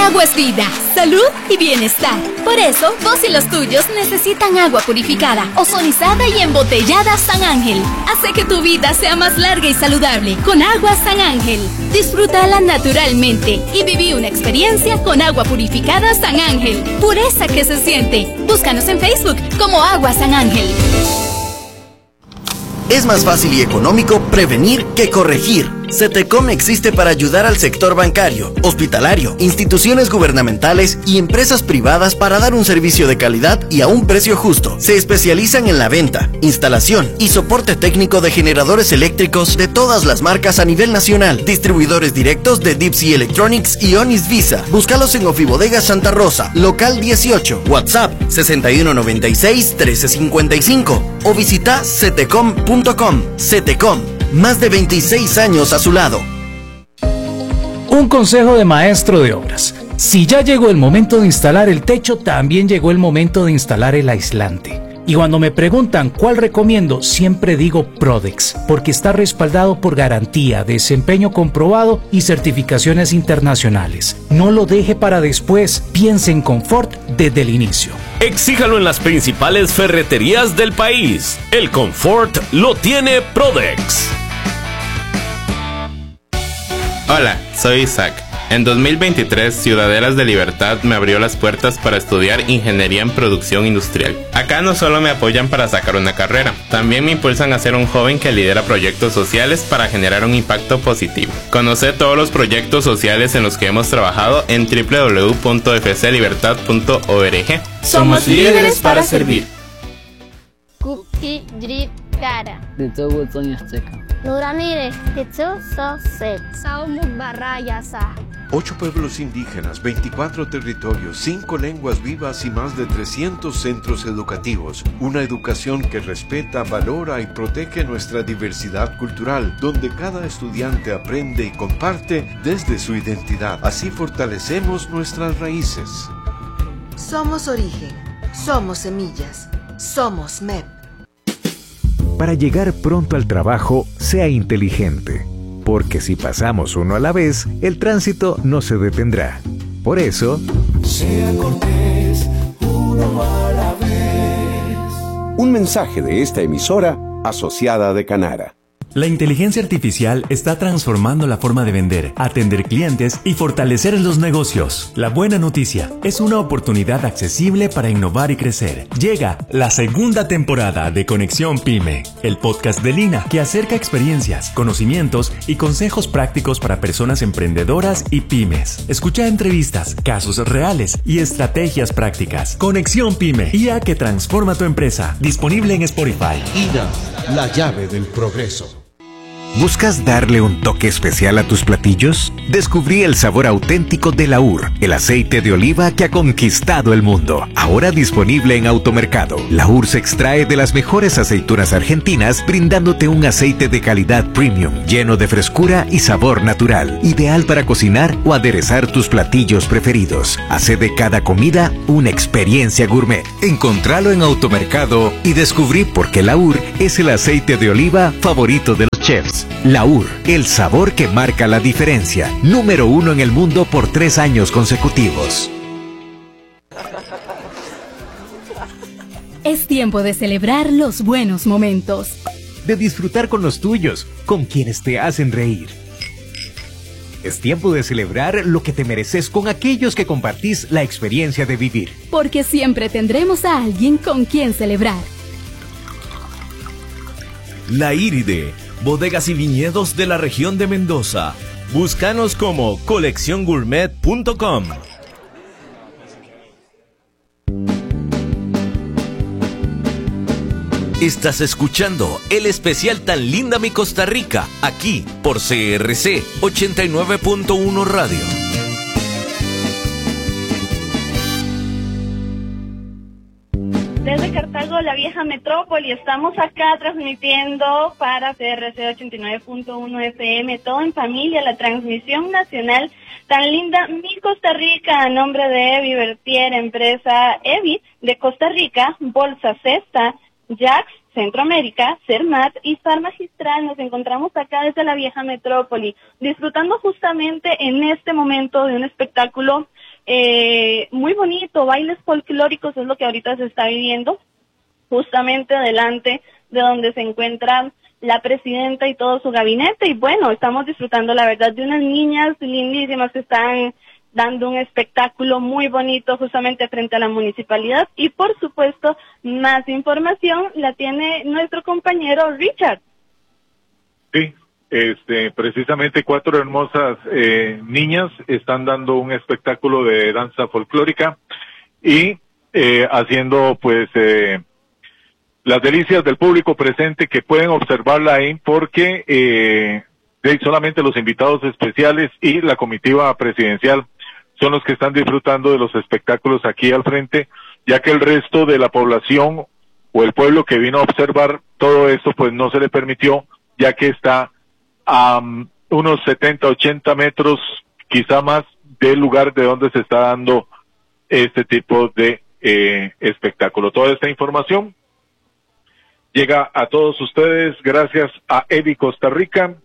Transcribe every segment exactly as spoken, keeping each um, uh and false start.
agua es vida, salud y bienestar. Por eso, vos y los tuyos necesitan agua purificada, ozonizada y embotellada San Ángel. Hace que tu vida sea más larga y saludable con agua San Ángel. Disfrútala naturalmente y viví una experiencia con agua purificada San Ángel. Pureza que se siente. Búscanos en Facebook como Agua San Ángel. Es más fácil y económico prevenir que corregir. CETECOM existe para ayudar al sector bancario, hospitalario, instituciones gubernamentales y empresas privadas para dar un servicio de calidad y a un precio justo. Se especializan en la venta, instalación y soporte técnico de generadores eléctricos de todas las marcas a nivel nacional. Distribuidores directos de Deep Sea Electronics y Onis Visa. Búscalos en Ofibodega Santa Rosa, local dieciocho, WhatsApp sesenta y uno noventa y seis trece cincuenta y cinco o visita cetecom punto com. CETECOM. Más de veintiséis años a su lado. Un consejo de maestro de obras. Si ya llegó el momento de instalar el techo, también llegó el momento de instalar el aislante. Y cuando me preguntan cuál recomiendo, siempre digo Prodex, porque está respaldado por garantía, desempeño comprobado y certificaciones internacionales. No lo deje para después, piense en confort desde el inicio. Exíjalo en las principales ferreterías del país. El confort lo tiene Prodex. Hola, soy Isaac. En dos mil veintitrés, Ciudadelas de Libertad me abrió las puertas para estudiar Ingeniería en Producción Industrial. Acá no solo me apoyan para sacar una carrera, también me impulsan a ser un joven que lidera proyectos sociales para generar un impacto positivo. Conoce todos los proyectos sociales en los que hemos trabajado en doble u doble u doble u punto f c libertad punto org. Somos líderes para servir. Cara. Ocho pueblos indígenas, veinticuatro territorios, cinco lenguas vivas y más de trescientos centros educativos. Una educación que respeta, valora y protege nuestra diversidad cultural, donde cada estudiante aprende y comparte desde su identidad. Así fortalecemos nuestras raíces. Somos origen, somos semillas, somos M E P. Para llegar pronto al trabajo, sea inteligente, porque si pasamos uno a la vez, el tránsito no se detendrá. Por eso, sea cortés, uno a la vez. Un mensaje de esta emisora asociada de Canara. La inteligencia artificial está transformando la forma de vender, atender clientes y fortalecer los negocios. La buena noticia es una oportunidad accesible para innovar y crecer. Llega la segunda temporada de Conexión Pyme, el podcast de Lina que acerca experiencias, conocimientos y consejos prácticos para personas emprendedoras y pymes. Escucha entrevistas, casos reales y estrategias prácticas. Conexión Pyme, I A que transforma tu empresa. Disponible en Spotify. I A, la llave del progreso. ¿Buscas darle un toque especial a tus platillos? Descubrí el sabor auténtico de Laur, el aceite de oliva que ha conquistado el mundo. Ahora disponible en Automercado. Laur se extrae de las mejores aceitunas argentinas, brindándote un aceite de calidad premium, lleno de frescura y sabor natural. Ideal para cocinar o aderezar tus platillos preferidos. Hace de cada comida una experiencia gourmet. Encontralo en Automercado y descubrí por qué Laur es el aceite de oliva favorito de los chefs. Laur, el sabor que marca la diferencia. Número uno en el mundo por tres años consecutivos. Es tiempo de celebrar los buenos momentos. De disfrutar con los tuyos, con quienes te hacen reír. Es tiempo de celebrar lo que te mereces con aquellos que compartís la experiencia de vivir. Porque siempre tendremos a alguien con quien celebrar. La Iride, bodegas y viñedos de la región de Mendoza. Búscanos como colección gourmet punto com. Estás escuchando el especial Tan Linda Mi Costa Rica, aquí por C R C ochenta y nueve punto uno Radio. Desde Cartago, la vieja metrópoli, estamos acá transmitiendo para C R C ochenta y nueve punto uno F M, todo en familia, la transmisión nacional Tan Linda Mi Costa Rica, a nombre de Vivertier, empresa Evi de Costa Rica, Bolsa Cesta, Jax, Centroamérica, Cermat y Sar Magistral. Nos encontramos acá desde la vieja metrópoli, disfrutando justamente en este momento de un espectáculo eh, muy bonito, bailes folclóricos es lo que ahorita se está viviendo, justamente delante de donde se encuentra la presidenta y todo su gabinete, y bueno, estamos disfrutando la verdad de unas niñas lindísimas que están dando un espectáculo muy bonito justamente frente a la municipalidad, y por supuesto más información la tiene nuestro compañero Richard. Sí, este, precisamente cuatro hermosas eh, niñas están dando un espectáculo de danza folclórica y eh, haciendo pues eh, las delicias del público presente, que pueden observarla ahí porque eh, solamente los invitados especiales y la comitiva presidencial son los que están disfrutando de los espectáculos aquí al frente, ya que el resto de la población o el pueblo que vino a observar todo esto pues no se le permitió, ya que está a um, unos setenta, ochenta metros, quizá más, del lugar de donde se está dando este tipo de eh, espectáculo. Toda esta información llega a todos ustedes gracias a Evi Costa Rica,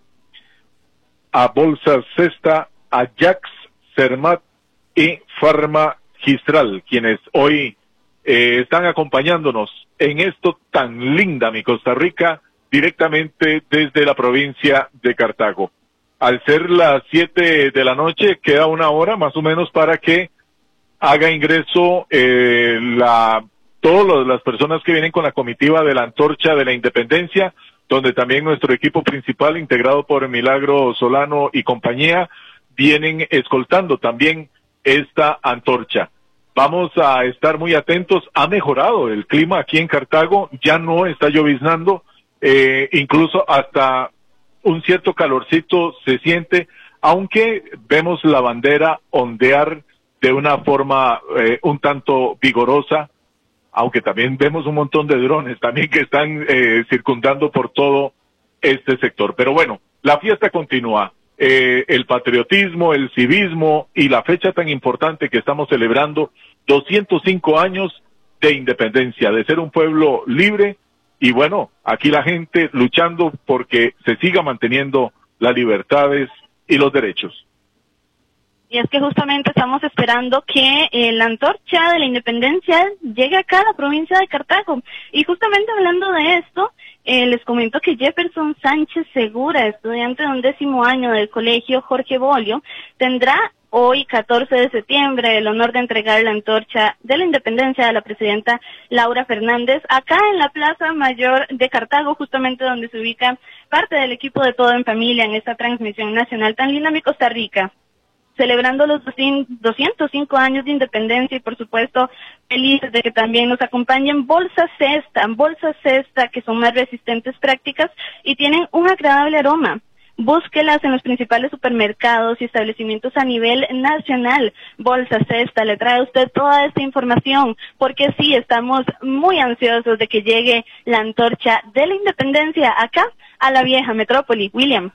a Bolsas Cesta, a Jax, Cermat y Farmagistral, quienes hoy eh, están acompañándonos en esto tan linda, mi Costa Rica, directamente desde la provincia de Cartago. Al ser las siete de la noche, queda una hora más o menos para que haga ingreso eh, la todas las personas que vienen con la comitiva de la Antorcha de la Independencia, donde también nuestro equipo principal, integrado por Milagro Solano y compañía, vienen escoltando también esta antorcha. Vamos a estar muy atentos. Ha mejorado el clima aquí en Cartago, ya no está lloviznando, eh, incluso hasta un cierto calorcito se siente, aunque vemos la bandera ondear de una forma eh, un tanto vigorosa, aunque también vemos un montón de drones también que están eh, circundando por todo este sector. Pero bueno, la fiesta continúa. Eh, el patriotismo, el civismo y la fecha tan importante que estamos celebrando, doscientos cinco años de independencia, de ser un pueblo libre, y bueno, aquí la gente luchando porque se siga manteniendo las libertades y los derechos. Y es que justamente estamos esperando que eh, la antorcha de la independencia llegue acá a la provincia de Cartago. Y justamente hablando de esto, eh, les comento que Jefferson Sánchez Segura, estudiante de un décimo año del colegio Jorge Bolio, tendrá hoy, catorce de septiembre, el honor de entregar la antorcha de la independencia a la presidenta Laura Fernández, acá en la Plaza Mayor de Cartago, justamente donde se ubica parte del equipo de Todo en Familia en esta transmisión nacional tan linda, mi Costa Rica, celebrando los doscientos cinco años de independencia y por supuesto felices de que también nos acompañen bolsas cesta, bolsas cesta que son más resistentes prácticas y tienen un agradable aroma. Búsquelas en los principales supermercados y establecimientos a nivel nacional. Bolsa Cesta le trae a usted toda esta información, porque sí, estamos muy ansiosos de que llegue la antorcha de la independencia acá a la vieja metrópoli. William.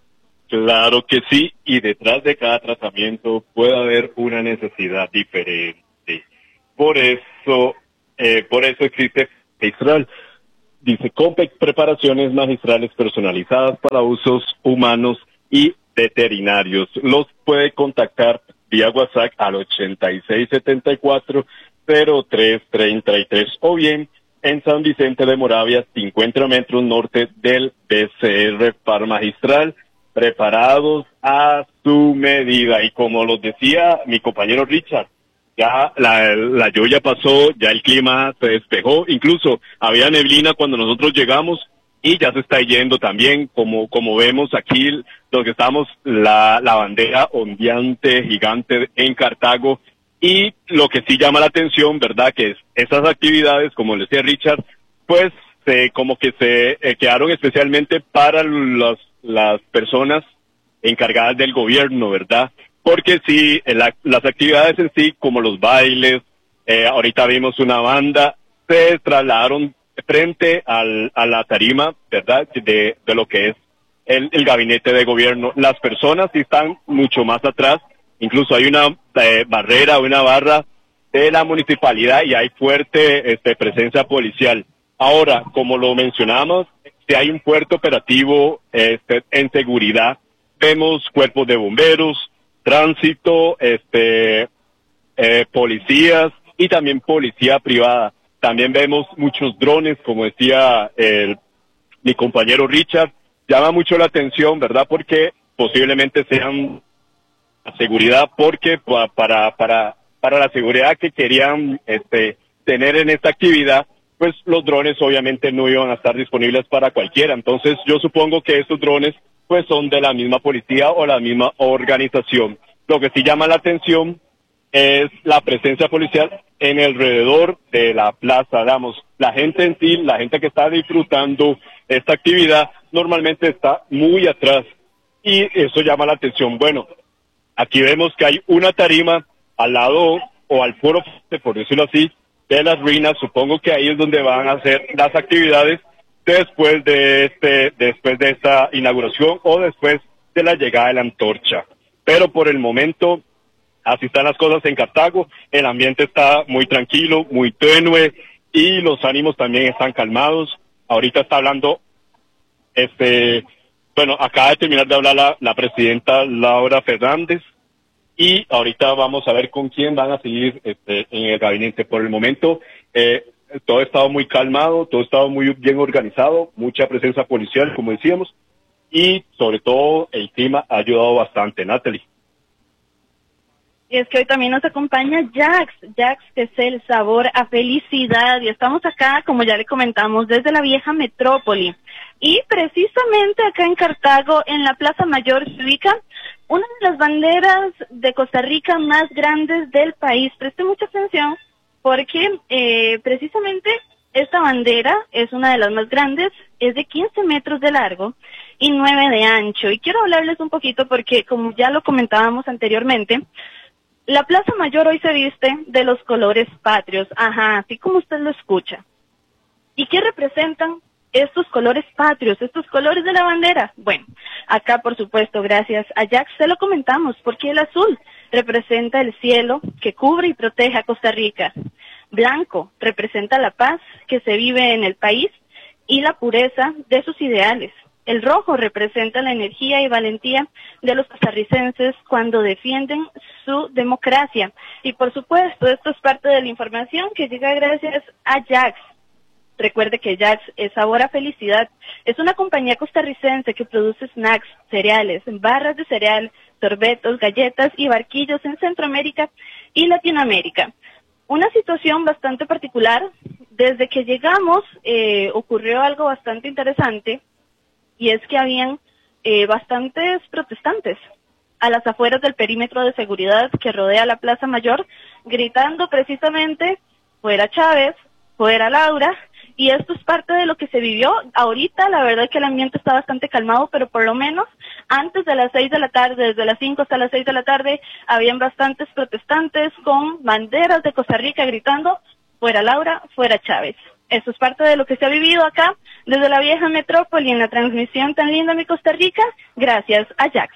Claro que sí, y detrás de cada tratamiento puede haber una necesidad diferente. Por eso, eh, por eso existe Magistral. Dice, Complex preparaciones magistrales personalizadas para usos humanos y veterinarios. Los puede contactar vía WhatsApp al ochenta y seis setenta y cuatro cero tres treinta y tres o bien en San Vicente de Moravia, cincuenta metros norte del B C R Farmagistral, preparados a su medida. Y como lo decía mi compañero Richard, ya la, la lluvia pasó, ya el clima se despejó, incluso había neblina cuando nosotros llegamos y ya se está yendo también, como como vemos aquí, lo que estamos, la, la bandera ondeante, gigante en Cartago. Y lo que sí llama la atención, ¿verdad?, que es esas actividades, como le decía Richard, pues se, como que se eh, quedaron especialmente para los, las personas encargadas del gobierno, ¿verdad? Porque sí, la, las actividades en sí, como los bailes, eh, ahorita vimos una banda, se trasladaron frente al, a la tarima, ¿verdad?, de, de lo que es el, el gabinete de gobierno. Las personas sí están mucho más atrás, incluso hay una eh, barrera, una barra de la municipalidad y hay fuerte este, presencia policial. Ahora, como lo mencionamos, si hay un fuerte operativo este, en seguridad, vemos cuerpos de bomberos, tránsito, este, eh, policías y también policía privada. También vemos muchos drones, como decía el, mi compañero Richard. Llama mucho la atención, ¿verdad? Porque posiblemente sean la seguridad, porque para para para la seguridad que querían este tener en esta actividad, pues los drones obviamente no iban a estar disponibles para cualquiera. Entonces yo supongo que estos drones pues son de la misma policía o la misma organización. Lo que sí llama la atención es la presencia policial en alrededor de la plaza, digamos. La gente en sí, la gente que está disfrutando esta actividad, normalmente está muy atrás y eso llama la atención. Bueno, aquí vemos que hay una tarima al lado o al foro, por decirlo así, de las ruinas. Supongo que ahí es donde van a hacer las actividades después de este, después de esta inauguración o después de la llegada de la antorcha. Pero por el momento, así están las cosas en Cartago. El ambiente está muy tranquilo, muy tenue y los ánimos también están calmados. Ahorita está hablando, este, bueno, acaba de terminar de hablar la, la presidenta Laura Fernández y ahorita vamos a ver con quién van a seguir este, en el gabinete. Por el momento, eh, todo ha estado muy calmado, todo ha estado muy bien organizado, mucha presencia policial, como decíamos, y sobre todo el clima ha ayudado bastante. Natalie. Y es que hoy también nos acompaña Jax, Jax que es el sabor a felicidad, y estamos acá, como ya le comentamos, desde la vieja metrópoli. Y precisamente acá en Cartago, en la Plaza Mayor, se ubica una de las banderas de Costa Rica más grandes del país. Preste mucha atención, porque eh, precisamente esta bandera es una de las más grandes, es de quince metros de largo y nueve de ancho. Y quiero hablarles un poquito porque, como ya lo comentábamos anteriormente, la Plaza Mayor hoy se viste de los colores patrios, ajá, así como usted lo escucha. ¿Y qué representan estos colores patrios, estos colores de la bandera? Bueno, acá por supuesto, gracias a Jax, se lo comentamos, porque el azul representa el cielo que cubre y protege a Costa Rica. Blanco representa la paz que se vive en el país y la pureza de sus ideales. El rojo representa la energía y valentía de los costarricenses cuando defienden su democracia. Y por supuesto, esto es parte de la información que llega gracias a Jax. Recuerde que Jax es sabor a felicidad. Es una compañía costarricense que produce snacks, cereales, barras de cereal, sorbetos, galletas y barquillos en Centroamérica y Latinoamérica. Una situación bastante particular. Desde que llegamos eh, ocurrió algo bastante interesante, y es que habían eh, bastantes protestantes a las afueras del perímetro de seguridad que rodea la Plaza Mayor, gritando precisamente fuera Chávez, fuera Laura, y esto es parte de lo que se vivió. Ahorita la verdad es que el ambiente está bastante calmado, pero por lo menos antes de las seis de la tarde, desde las cinco hasta las seis de la tarde, habían bastantes protestantes con banderas de Costa Rica gritando fuera Laura, fuera Chávez. Eso es parte de lo que se ha vivido acá desde la vieja metrópoli en la transmisión tan linda de Costa Rica, gracias a Jax.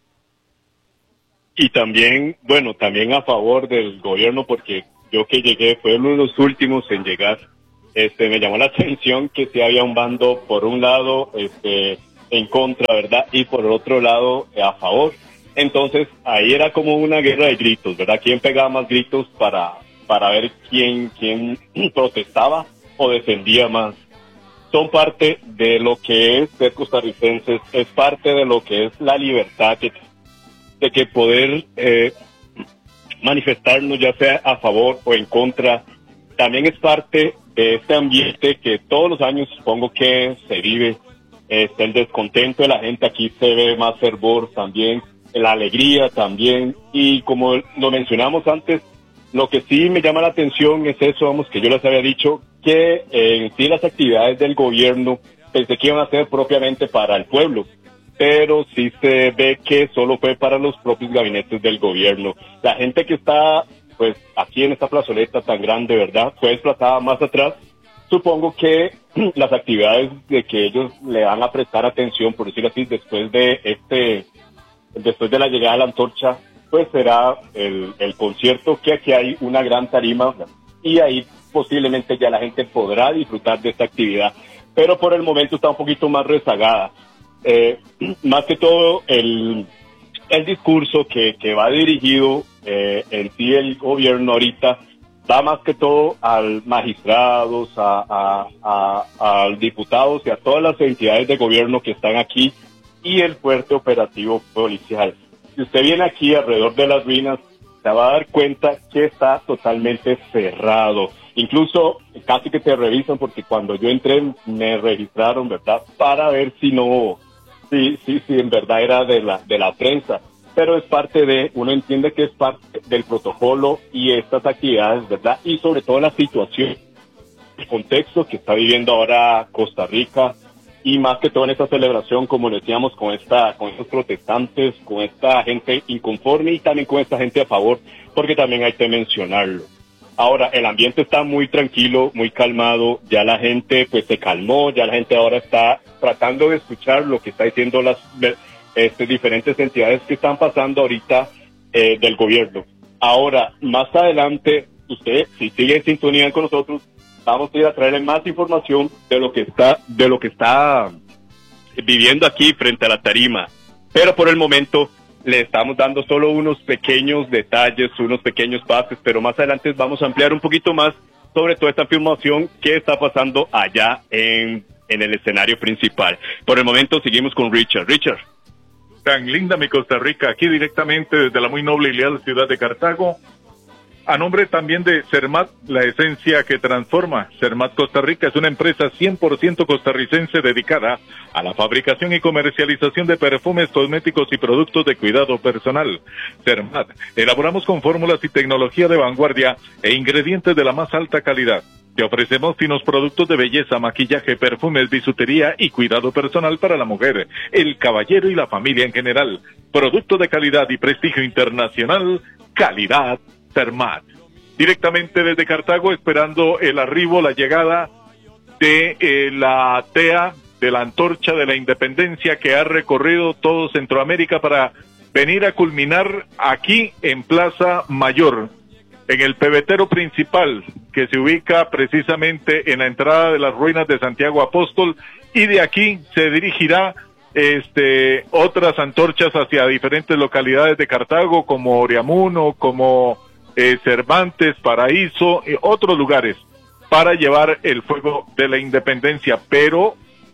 Y también, bueno, también a favor del gobierno, porque yo que llegué, fue uno de los últimos en llegar, este, me llamó la atención que sí había un bando, por un lado, este, en contra, ¿verdad? Y por el otro lado, a favor. Entonces, ahí era como una guerra de gritos, ¿verdad? ¿Quién pegaba más gritos para, para ver quién, quién protestaba o defendía más? Son parte de lo que es ser costarricenses, es parte de lo que es la libertad, que, de que poder eh, manifestarnos ya sea a favor o en contra, también es parte de este ambiente que todos los años supongo que se vive, este, el descontento de la gente, aquí se ve más fervor también, la alegría también, y como lo mencionamos antes, lo que sí me llama la atención es eso, vamos, que yo les había dicho, que eh, en sí las actividades del gobierno pensé que iban a ser propiamente para el pueblo, pero sí se ve que solo fue para los propios gabinetes del gobierno. La gente que está, pues, aquí en esta plazoleta tan grande, ¿verdad?, fue desplazada más atrás. Supongo que las actividades de que ellos le van a prestar atención, por decirlo así, después de este, después de la llegada de la antorcha, pues será el, el concierto, que aquí hay una gran tarima y ahí posiblemente ya la gente podrá disfrutar de esta actividad, pero por el momento está un poquito más rezagada. Eh, más que todo el, el discurso que, que va dirigido eh, en sí el gobierno ahorita va más que todo al magistrados, a, a, a, a diputados y a todas las entidades de gobierno que están aquí y el fuerte operativo policial. Si usted viene aquí alrededor de las ruinas, se va a dar cuenta que está totalmente cerrado. Incluso casi que te revisan porque cuando yo entré me registraron, ¿verdad? Para ver si no, si, si, si en verdad era de la, de la prensa. Pero es parte de, uno entiende que es parte del protocolo y estas actividades, ¿verdad? Y sobre todo la situación, el contexto que está viviendo ahora Costa Rica y más que todo en esta celebración, como decíamos, con esta, con estos protestantes, con esta gente inconforme y también con esta gente a favor, porque también hay que mencionarlo. Ahora, el ambiente está muy tranquilo, muy calmado, ya la gente pues se calmó, ya la gente ahora está tratando de escuchar lo que está diciendo las este, diferentes entidades que están pasando ahorita eh, del gobierno. Ahora, más adelante, usted, si sigue en sintonía con nosotros, vamos a ir a traerle más información de lo que está, de lo que está viviendo aquí frente a la tarima. Pero por el momento le estamos dando solo unos pequeños detalles, unos pequeños pases, pero más adelante vamos a ampliar un poquito más sobre toda esta información que está pasando allá en, en el escenario principal. Por el momento seguimos con Richard. Richard. Tan linda mi Costa Rica, aquí directamente desde la muy noble y leal ciudad de Cartago. A nombre también de Cermat, la esencia que transforma. Cermat Costa Rica es una empresa cien por ciento costarricense dedicada a la fabricación y comercialización de perfumes, cosméticos y productos de cuidado personal. Cermat, elaboramos con fórmulas y tecnología de vanguardia e ingredientes de la más alta calidad. Te ofrecemos finos productos de belleza, maquillaje, perfumes, bisutería y cuidado personal para la mujer, el caballero y la familia en general. Productos de calidad y prestigio internacional, calidad Cermat. Directamente desde Cartago, esperando el arribo, la llegada de eh, la T E A, de la Antorcha de la Independencia, que ha recorrido todo Centroamérica para venir a culminar aquí en Plaza Mayor, en el pebetero principal, que se ubica precisamente en la entrada de las ruinas de Santiago Apóstol, y de aquí se dirigirá este otras antorchas hacia diferentes localidades de Cartago, como Oriamuno, como Eh, Cervantes, Paraíso y otros lugares para llevar el fuego de la independencia, pero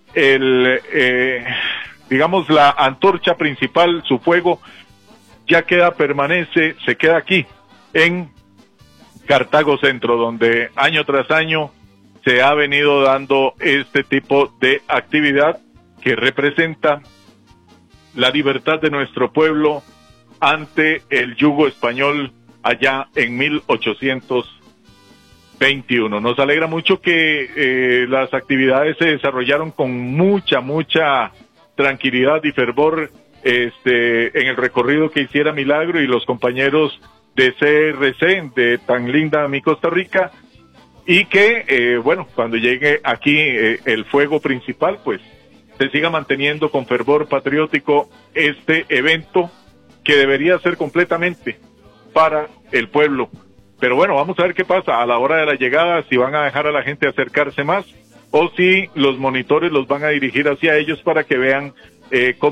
el eh, digamos la antorcha principal, su fuego ya queda, permanece, se queda aquí en Cartago Centro, donde año tras año se ha venido dando este tipo de actividad que representa la libertad de nuestro pueblo ante el yugo español allá en mil ochocientos veintiuno. Nos alegra mucho que eh, las actividades se desarrollaron con mucha, mucha tranquilidad y fervor este, en el recorrido que hiciera Milagro y los compañeros de C R C, de tan linda mi Costa Rica, y que, eh, bueno, cuando llegue aquí eh, el fuego principal, pues se siga manteniendo con fervor patriótico este evento que debería ser completamente para el pueblo. Pero bueno, vamos a ver qué pasa a la hora de la llegada, si van a dejar a la gente acercarse más o si los monitores los van a dirigir hacia ellos para que vean eh, cómo